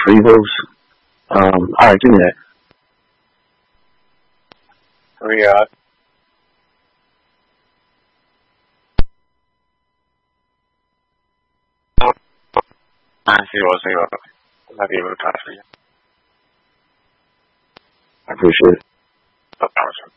Retrievals. Alright, give me that. Riyadh. 900. I'll be able to transfer you. I appreciate it. No problem.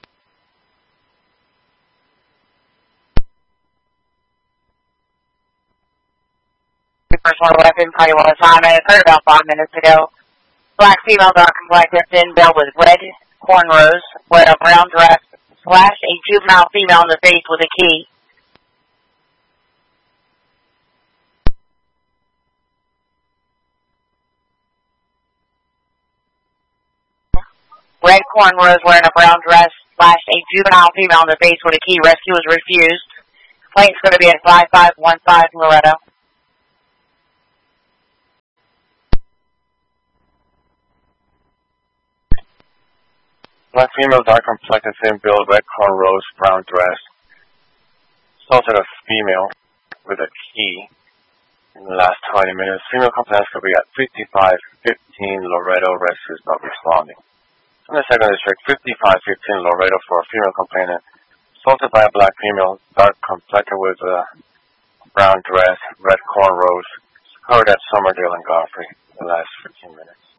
Personal weapon, party while assignment occurred about 5 minutes ago. Black female, dark complected, thin belt with red cornrows, wearing a brown dress, slashed a juvenile female in the face with a key. Red cornrows, wearing a brown dress, slashed a juvenile female in the face with a key. Rescue was refused. Plane's going to be at 5515 Loretto. Black female, dark complected, thin build, red cornrows, brown dress. Assaulted a female with a key in the last 20 minutes. Female complaints could be at 5515 Loretto. Rescue is not responding. In the second district, 5515 Loretto for a female complainant. Assaulted by a black female, dark complected with a brown dress, red cornrows. Covered at Somerdale and Godfrey in the last 15 minutes.